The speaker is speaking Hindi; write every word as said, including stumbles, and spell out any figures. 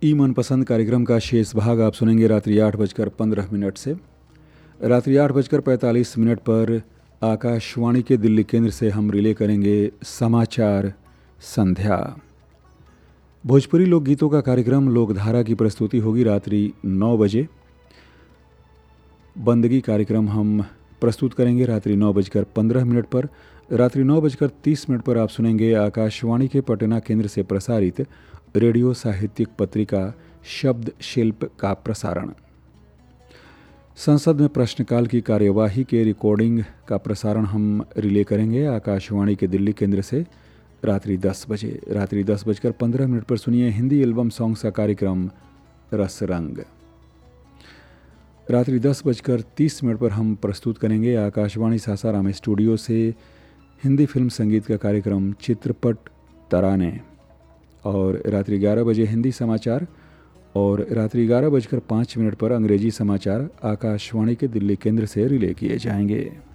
ई मनपसंद कार्यक्रम का शेष भाग आप सुनेंगे रात्रि आठ बजकर पंद्रह मिनट से। रात्रि आठ बजकर पैंतालीस मिनट पर आकाशवाणी के दिल्ली केंद्र से हम रिले करेंगे समाचार संध्या। भोजपुरी लोकगीतों का कार्यक्रम लोकधारा की प्रस्तुति होगी रात्रि नौ बजे। बंदगी कार्यक्रम हम प्रस्तुत करेंगे रात्रि नौ बजकर पंद्रह मिनट पर। रात्रि नौ बजकर तीस मिनट पर आप सुनेंगे आकाशवाणी के पटना केंद्र से प्रसारित रेडियो साहित्यिक पत्रिका शब्द शिल्प का प्रसारण। संसद में प्रश्नकाल की कार्यवाही के रिकॉर्डिंग का प्रसारण हम रिले करेंगे आकाशवाणी के दिल्ली केंद्र से रात्रि दस बजे। रात्रि दस बजकर पंद्रह मिनट पर सुनिए हिंदी एल्बम सॉन्ग्स का कार्यक्रम रस रंग। रात्रि दस बजकर तीस मिनट पर हम प्रस्तुत करेंगे आकाशवाणी सासाराम स्टूडियो से हिंदी फिल्म संगीत का कार्यक्रम चित्रपट तराने। और रात्रि ग्यारह बजे हिंदी समाचार और रात्रि ग्यारह बजकर पाँच मिनट पर अंग्रेजी समाचार आकाशवाणी के दिल्ली केंद्र से रिले किए जाएंगे।